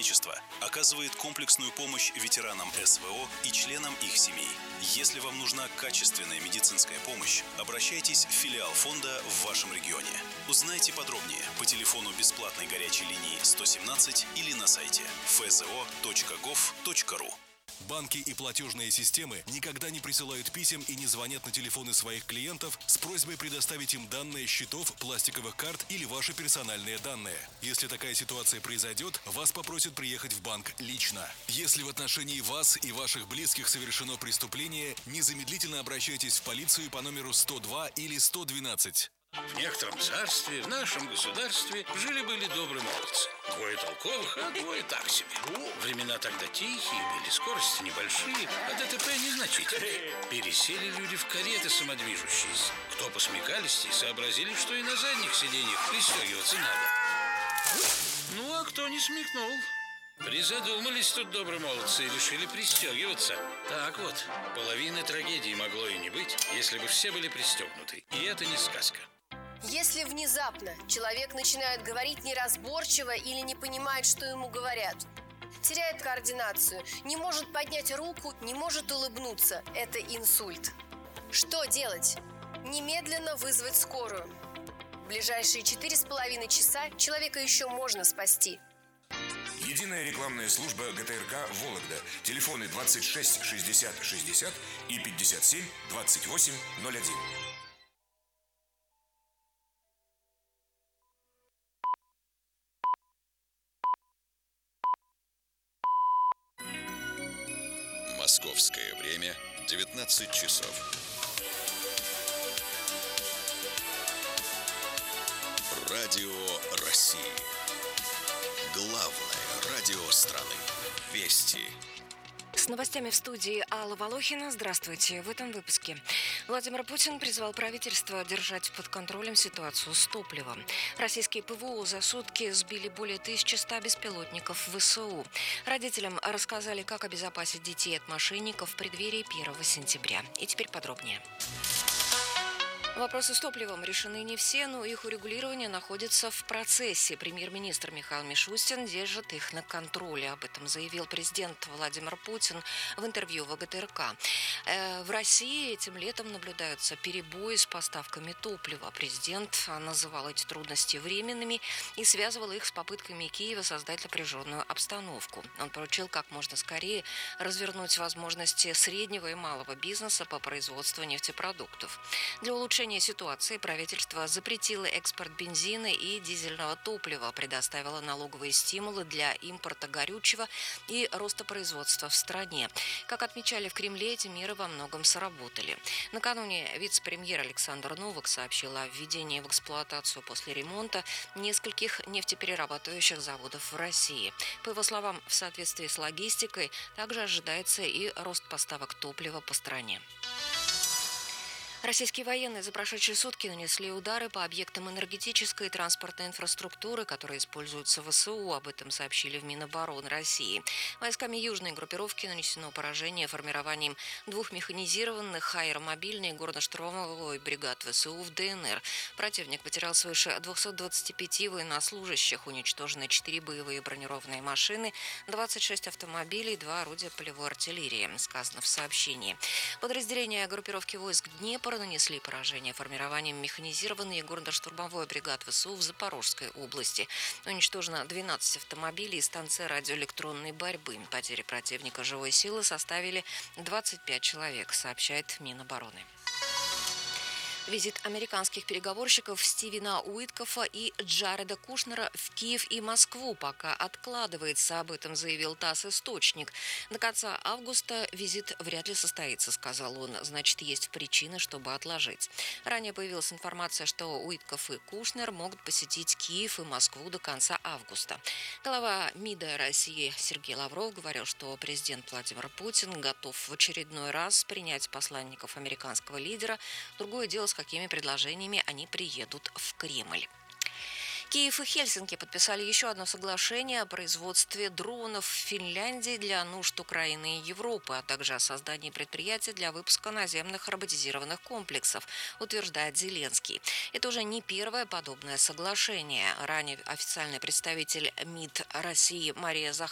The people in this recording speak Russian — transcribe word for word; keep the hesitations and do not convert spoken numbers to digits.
Отечества оказывает комплексную помощь ветеранам эс вэ о и членам их семей. Если вам нужна качественная медицинская помощь, обращайтесь в филиал фонда в вашем регионе. Узнайте подробнее по телефону бесплатной горячей линии сто семнадцать или на сайте эф зэ о точка гов точка ру. Банки и платежные системы никогда не присылают писем и не звонят на телефоны своих клиентов с просьбой предоставить им данные счетов, пластиковых карт или ваши персональные данные. Если такая ситуация произойдет, вас попросят приехать в банк лично. Если в отношении вас и ваших близких совершено преступление, незамедлительно обращайтесь в полицию по номеру сто два или сто двенадцать. В некотором царстве, в нашем государстве, жили-были добрые молодцы. Двое толковых, а двое так себе. Времена тогда тихие были, скорости небольшие, а дэ тэ пэ незначительные. Пересели люди в кареты самодвижущиеся. Кто посмекались и сообразили, что и на задних сиденьях пристегиваться надо. Ну, а кто не смекнул? Призадумались тут добрые молодцы и решили пристегиваться. Так вот, половины трагедии могло и не быть, если бы все были пристегнуты. И это не сказка. Если внезапно человек начинает говорить неразборчиво или не понимает, что ему говорят, теряет координацию, не может поднять руку, не может улыбнуться, это инсульт. Что делать? Немедленно вызвать скорую. В ближайшие четыре с половиной часа человека еще можно спасти. Единая рекламная служба гэ тэ эр ка «Вологда». Телефоны двадцать шесть шестьдесят шестьдесят и пятьдесят семь двадцать восемь ноль один. Московское время девятнадцать часов. Радио России. Главное радио страны. Вести. С новостями в студии Алла Волохина. Здравствуйте. В этом выпуске. Владимир Путин призвал правительство держать под контролем ситуацию с топливом. Российские пэ вэ о за сутки сбили более тысячи ста беспилотников вэ эс у. Родителям рассказали, как обезопасить детей от мошенников в преддверии первого сентября. И теперь подробнее. Вопросы с топливом решены не все, но их урегулирование находится в процессе. Премьер-министр Михаил Мишустин держит их на контроле. Об этом заявил президент Владимир Путин в интервью вэ гэ тэ эр ка. Э, в России этим летом наблюдаются перебои с поставками топлива. Президент называл эти трудности временными и связывал их с попытками Киева создать напряженную обстановку. Он поручил как можно скорее развернуть возможности среднего и малого бизнеса по производству нефтепродуктов. Для улучшения ситуации правительство запретило экспорт бензина и дизельного топлива, предоставило налоговые стимулы для импорта горючего и роста производства в стране. Как отмечали в Кремле, эти меры во многом сработали. Накануне вице-премьер Александр Новак сообщил о введении в эксплуатацию после ремонта нескольких нефтеперерабатывающих заводов в России. По его словам, в соответствии с логистикой также ожидается и рост поставок топлива по стране. Российские военные за прошедшие сутки нанесли удары по объектам энергетической и транспортной инфраструктуры, которые используются в вэ эс у. Об этом сообщили в Минобороны России. Войсками южной группировки нанесено поражение формированием двух механизированных аэромобильной и горно-штурмовой бригад вэ эс у в дэ эн эр. Противник потерял свыше двухсот двадцати пяти военнослужащих, уничтожены четыре боевые бронированные машины, двадцать шесть автомобилей, два орудия полевой артиллерии, сказано в сообщении. Подразделения группировки войск Днепр нанесли поражение формированием механизированной и горно-штурмовой бригад вэ эс у в Запорожской области. Уничтожено двенадцать автомобилей и станция радиоэлектронной борьбы. Потери противника живой силы составили двадцать пять человек, сообщает Минобороны. Визит американских переговорщиков Стивена Уиткофа и Джареда Кушнера в Киев и Москву пока откладывается, об этом заявил ТАСС источник. До конца августа визит вряд ли состоится, сказал он. Значит, есть причины, чтобы отложить. Ранее появилась информация, что Уиткоф и Кушнер могут посетить Киев и Москву до конца августа. Глава МИДа России Сергей Лавров говорил, что президент Владимир Путин готов в очередной раз принять посланников американского лидера. Другое дело, с какими предложениями они приедут в Кремль. Киев и Хельсинки подписали еще одно соглашение о производстве дронов в Финляндии для нужд Украины и Европы, а также о создании предприятий для выпуска наземных роботизированных комплексов, утверждает Зеленский. Это уже не первое подобное соглашение. Ранее официальный представитель МИД России Мария Захарова